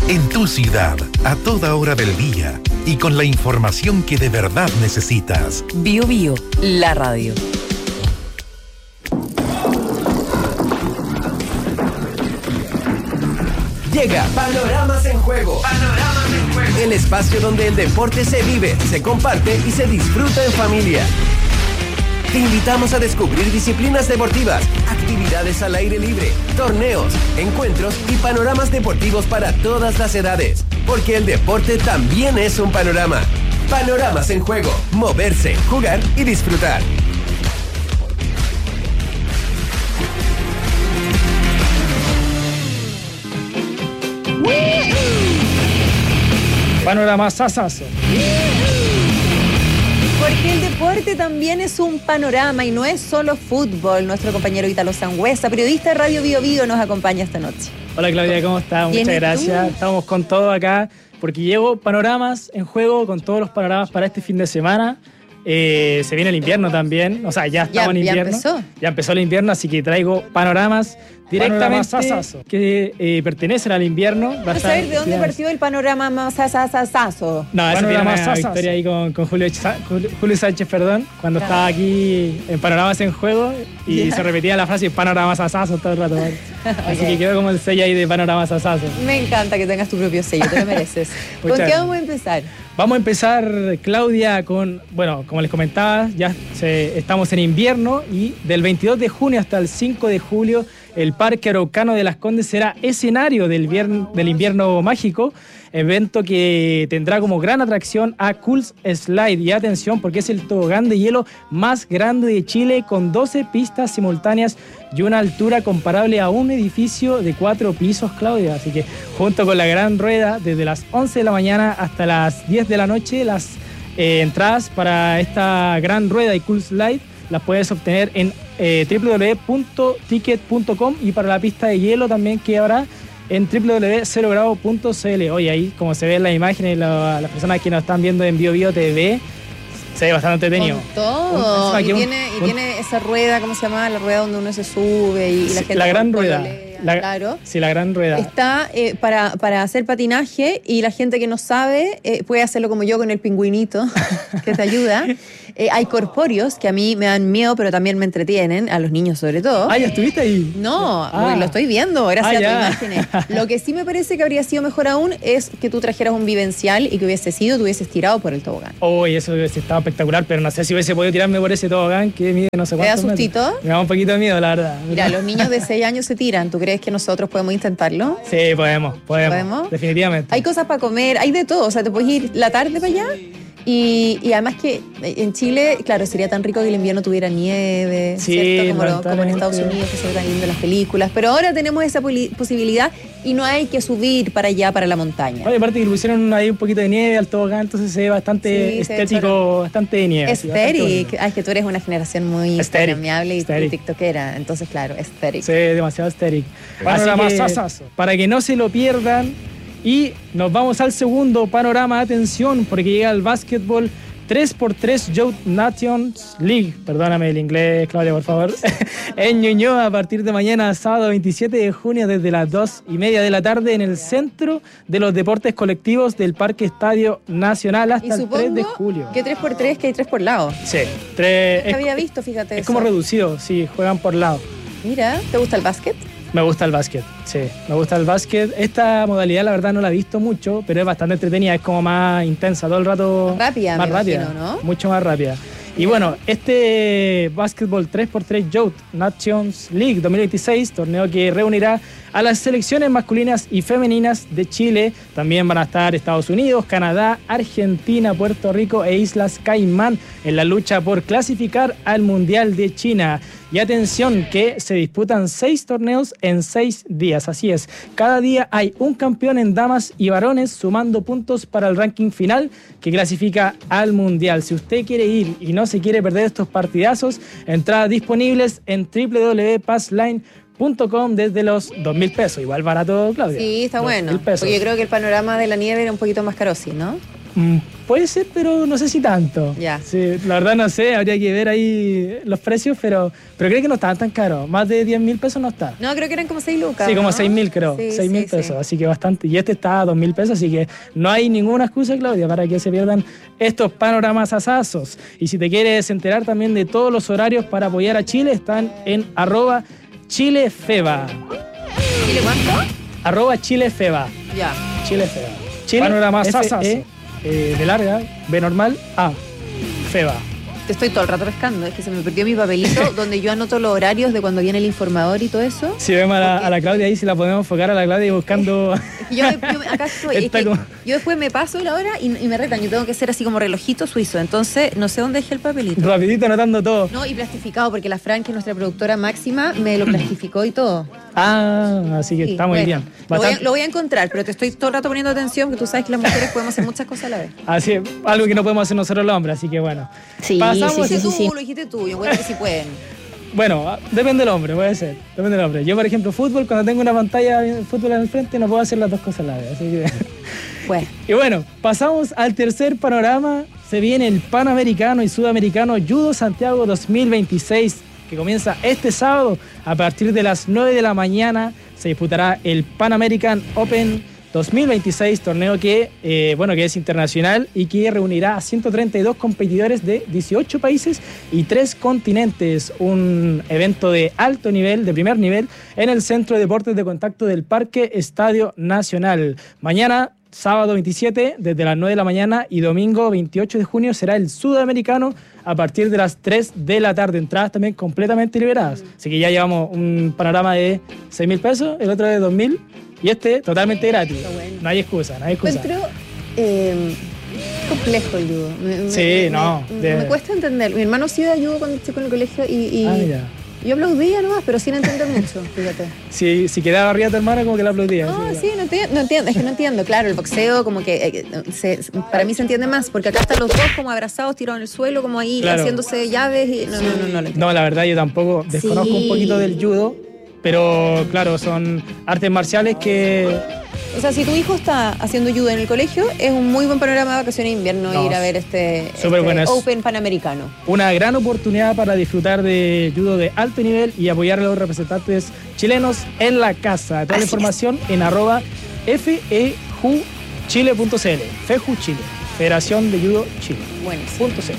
En tu ciudad, a toda hora del día y con la información que de verdad necesitas. Bio Bio, la radio. Llega Panoramas en Juego. Panoramas en Juego. El espacio donde el deporte se vive, se comparte y se disfruta en familia. Te invitamos a descubrir disciplinas deportivas, actividades al aire libre, torneos, encuentros y panoramas deportivos para todas las edades. Porque el deporte también es un panorama. Panoramas en Juego. Moverse, jugar y disfrutar. Panorama sasazo. Porque el deporte también es un panorama y no es solo fútbol. Nuestro compañero Ítalo Sangüesa, periodista de Radio Bio Bio, nos acompaña esta noche. Hola Claudia, ¿cómo estás? Muchas gracias. Estamos con todo acá porque llevo panoramas en juego con todos los panoramas para este fin de semana. Se viene el invierno también, o sea, ya estamos en invierno. Ya empezó el invierno, así que traigo panoramas directamente que pertenecen al invierno. ¿Vas a saber de dónde partió el panorama más sasazo? No, esa fue una victoria ahí con Julio Sánchez, cuando estaba aquí en Panoramas en Juego y se repetía la frase Panorama sasazo todo el rato. ¿Vale? Así que quedó como el sello ahí de Panorama sasazo. Me encanta que tengas tu propio sello, te lo mereces. ¿Con qué vamos a empezar? Vamos a empezar, Claudia, con, bueno, como les comentaba, estamos en invierno y del 22 de junio hasta el 5 de julio el Parque Araucano de Las Condes será escenario del invierno mágico, evento que tendrá como gran atracción a Cool Slide. Y atención, porque es el tobogán de hielo más grande de Chile con 12 pistas simultáneas y una altura comparable a un edificio de 4 pisos, Claudia. Así que junto con la gran rueda, desde las 11 de la mañana hasta las 10 de la noche, las entradas para esta gran rueda y Cool Slide las puedes obtener en www.ticket.com y para la pista de hielo también que habrá en www.0grado.cl. Oye, ahí como se ven las imágenes, las personas que nos están viendo en Bio Bio TV, se ve bastante entretenido. Con todo. Tiene esa rueda, ¿cómo se llama? La rueda donde uno se sube y la gente... La gran rueda. Claro. Sí, la gran rueda. Está para hacer patinaje y la gente que no sabe puede hacerlo como yo con el pingüinito que te ayuda. Hay corpóreos que a mí me dan miedo, pero también me entretienen, a los niños sobre todo. ¿Ya estuviste ahí? No, lo estoy viendo gracias a tus imágenes. Lo que sí me parece que habría sido mejor aún es que tú trajeras un vivencial y que te hubieses tirado por el tobogán. Eso hubiese estado espectacular, pero no sé si hubiese podido tirarme por ese tobogán que mide no sé cuántos metros. ¿Te da sustito? Me da un poquito de miedo, la verdad. Mira, los niños de 6 años se tiran. ¿Tú crees que nosotros podemos intentarlo? Sí, podemos. Definitivamente. Hay cosas para comer, hay de todo. O sea, te puedes ir la tarde para allá. Y además que en Chile, claro, sería tan rico que el invierno tuviera nieve, sí, ¿cierto? Como en Estados Unidos, que se ve tan lindo las películas. Pero ahora tenemos esa posibilidad y no hay que subir para allá, para la montaña. Oye, aparte que le pusieron ahí un poquito de nieve al tobogán, entonces se ve bastante estético, bastante de nieve. Aesthetic. Es que tú eres una generación muy instagramiable y tiktokera. Entonces, claro, aesthetic. Sí, demasiado aesthetic. Para que no se lo pierdan. Y nos vamos al segundo panorama. Atención, porque llega el básquetbol 3x3 Youth Nations League. Perdóname el inglés, Claudia, por favor. En Ñuñoa, a partir de mañana, sábado 27 de junio, desde las 2:30 de la tarde, en el Centro de los Deportes Colectivos del Parque Estadio Nacional hasta el 3 de julio. ¿Qué 3x3? Que hay 3 por lado. Sí. Había visto, fíjate. Es como reducido, sí, juegan por lado. Mira, ¿te gusta el básquet? Me gusta el básquet, sí, me gusta el básquet. Esta modalidad la verdad no la he visto mucho, pero es bastante entretenida, es como más intensa todo el rato. Más rápida, imagino, ¿no? Mucho más rápida. Y bueno, este Básquetbol 3x3 Youth Nations League 2026, torneo que reunirá a las selecciones masculinas y femeninas de Chile. También van a estar Estados Unidos, Canadá, Argentina, Puerto Rico e Islas Caimán en la lucha por clasificar al Mundial de China. Y atención que se disputan 6 torneos en 6 días, así es. Cada día hay un campeón en damas y varones, sumando puntos para el ranking final que clasifica al Mundial. Si usted quiere ir y no se quiere perder estos partidazos, entradas disponibles en www.passline.com desde los 2.000 pesos. Igual barato, Claudia. Sí, está bueno. Porque yo creo que el panorama de la nieve era un poquito más caro, ¿sí, no? Puede ser, pero no sé si tanto. Ya. Sí, la verdad no sé, habría que ver ahí los precios, pero creo que no estaban tan caros. Más de 10.000 pesos no está. No, creo que eran como 6 lucas. Sí, como ¿no? 6.000 creo, Sí, 6.000 sí, pesos, sí. así que bastante. Y este está a 2.000 pesos, así que no hay ninguna excusa, Claudia, para que se pierdan estos panoramas asazos. Y si te quieres enterar también de todos los horarios para apoyar a Chile, están en @ChileFeba. ¿Chile cuánto? @ChileFeba. Ya. ChileFeba. Chile, Panoramas asazos. de larga, B normal, A. Feba. Te estoy todo el rato pescando. Es que se me perdió mi papelito donde yo anoto los horarios de cuando viene el informador y todo eso. Si vemos a la Claudia ahí, si la podemos enfocar a la Claudia buscando... Es que yo acá estoy. Es Está que como- yo después me paso la hora y me retan. Yo tengo que ser así como relojito suizo. Entonces, no sé dónde dejé el papelito. Rapidito anotando todo. No, y plastificado, porque la Fran, que es nuestra productora máxima, me lo plastificó y todo. Ah, así que Sí, está muy bueno, bien. Lo voy a encontrar, pero te estoy todo el rato poniendo atención, que tú sabes que las mujeres podemos hacer muchas cosas a la vez. Así es, algo que no podemos hacer nosotros los hombres, así que bueno. Sí, Pasamos- lo dijiste tú, yo encuentro que sí pueden. Bueno, depende del hombre, puede ser. Depende del hombre. Yo, por ejemplo, fútbol, cuando tengo una pantalla de fútbol en el frente, no puedo hacer las dos cosas a la vez. Así que... Bueno, Y bueno, pasamos al tercer panorama. Se viene el Panamericano y Sudamericano Judo Santiago 2026, que comienza este sábado a partir de las 9 de la mañana. Se disputará el Pan American Open 2026, torneo que es internacional y que reunirá a 132 competidores de 18 países y 3 continentes. Un evento de alto nivel, de primer nivel, en el Centro de Deportes de Contacto del Parque Estadio Nacional. Mañana, sábado 27, desde las 9 de la mañana, y domingo 28 de junio será el Sudamericano a partir de las 3 de la tarde. Entradas también completamente liberadas. Así que ya llevamos un panorama de 6.000 pesos, el otro de 2.000 y este totalmente gratis. Está bueno. No hay excusa, no hay excusa. encuentro complejo el judo. Sí, no, Me cuesta entender. Mi hermano sí da judo cuando estoy con el colegio y Mira. yo aplaudía nomás, pero sin entender mucho, fíjate. Si quedaba arriba tu hermana, como que la aplaudía. No, así que- sí, no entiendo, es que no entiendo. Claro, el boxeo como que para mí se entiende más, porque acá están los dos como abrazados, tirados en el suelo, como ahí Claro. haciéndose llaves y no lo entiendo. No, la verdad yo tampoco desconozco Sí. un poquito del judo, pero claro, son artes marciales que... O sea, si tu hijo está haciendo judo en el colegio, es un muy buen panorama de vacaciones de invierno No, ir a ver este súper bueno, es- Open Panamericano. Una gran oportunidad para disfrutar de judo de alto nivel y apoyar a los representantes chilenos en la casa. Toda la Así información en @fejuchile.cl. Feju Chile, Federación de Judo Chile. Buenísimo. .cl.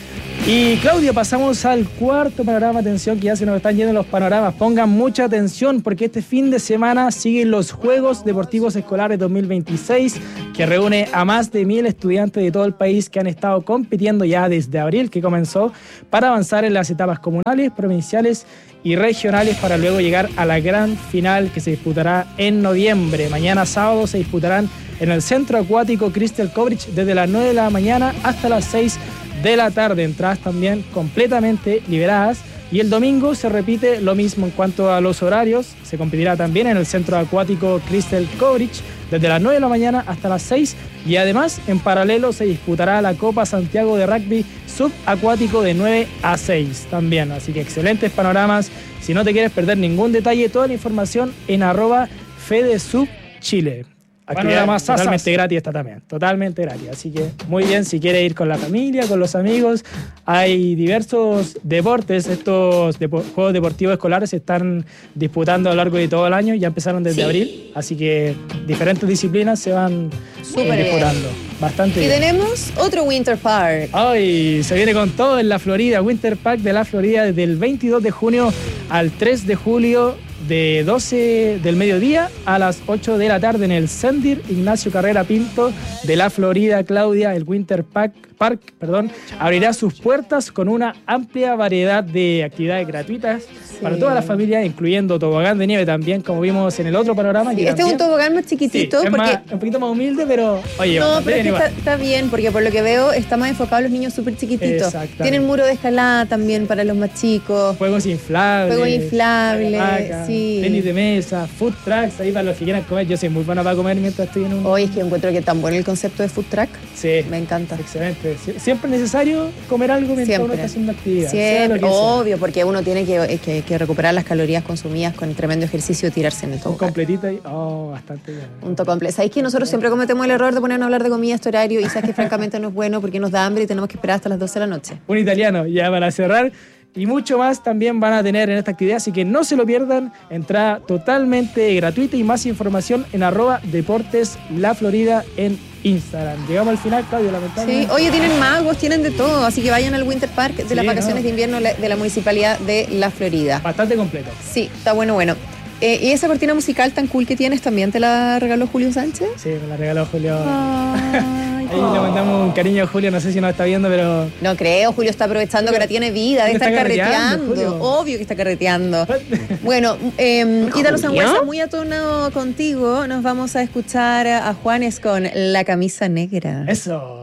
Y Claudia, pasamos al cuarto panorama. Atención, que ya se nos están yendo los panoramas. Pongan mucha atención porque este fin de semana siguen los Juegos Deportivos Escolares 2026, que reúne a más de 1.000 estudiantes de todo el país que han estado compitiendo ya desde abril, que comenzó, para avanzar en las etapas comunales, provinciales y regionales, para luego llegar a la gran final que se disputará en noviembre. Mañana sábado se disputarán en el Centro Acuático Crystal Coverage desde las 9 de la mañana hasta las 6 de la tarde. Entradas también completamente liberadas. Y el domingo se repite lo mismo en cuanto a los horarios. Se competirá también en el Centro Acuático Crystal Coverage desde las 9 de la mañana hasta las 6. Y además, en paralelo, se disputará la Copa Santiago de Rugby Subacuático de 9 a 6 también. Así que excelentes panoramas. Si no te quieres perder ningún detalle, toda la información en @FedeSubChile. Actividad Panoramas totalmente asas. gratis esta también, totalmente gratis. Así que muy bien, si quiere ir con la familia, con los amigos. Hay diversos deportes. Estos juegos deportivos escolares se están disputando a lo largo de todo el año. Ya empezaron desde Sí. abril, así que diferentes disciplinas se van Súper bien. disputando. Bastante Y bien. tenemos otro Winter Park. Hoy se viene con todo en la Florida, Winter Park de la Florida, desde el 22 de junio al 3 de julio, de 12 del mediodía a las 8 de la tarde en el Sendir Ignacio Carrera Pinto de la Florida. Claudia, el Winter Park, abrirá sus puertas con una amplia variedad de actividades gratuitas para toda la familia, incluyendo tobogán de nieve también, como vimos en el otro panorama. que Este es un también- tobogán más Sí, chiquitito es porque... un poquito más humilde, pero oye, No, bastante pero es que bien igual. está bien, porque por lo que veo está más enfocado a los niños súper chiquititos. Exactamente. Tienen muro de escalada también para los más chicos. Juegos inflables. Juegos inflables, hamacas, sí. Tenis de mesa, food trucks, ahí para los que quieran comer. Yo soy muy bueno para comer mientras estoy en un... Hoy es que encuentro que tan bueno el concepto de food truck. Sí. Me encanta. Excelente. Siempre es necesario comer algo mientras uno está haciendo actividad. Siempre, obvio, porque uno tiene que recuperar las calorías consumidas con el tremendo ejercicio y tirarse en el todo. Un completito ahí, bastante bien. Un to completo. ¿Sabéis que nosotros siempre cometemos el error de ponernos a hablar de comida a este horario y sabes que francamente no es bueno porque nos da hambre y tenemos que esperar hasta las 12 de la noche? Un italiano, ya para cerrar. Y mucho más también van a tener en esta actividad, así que no se lo pierdan. Entrada totalmente gratuita y más información en @deporteslaflorida en Instagram. Llegamos al final, Claudio, lamentablemente. Sí, oye, tienen magos, tienen de todo, así que vayan al Winter Park de las vacaciones de invierno de la Municipalidad de La Florida. Bastante completo. Sí, está bueno. ¿Y esa cortina musical tan cool que tienes también te la regaló Julio Sánchez? Sí, me la regaló Julio. Ahí le mandamos un cariño a Julio, no sé si nos está viendo, pero... No creo, Julio está aprovechando que ahora tiene vida, de estar carreteando. Obvio que está carreteando. Bueno, Ítalo Sangüesa, muy a tono contigo, nos vamos a escuchar a Juanes con La Camisa Negra. Eso.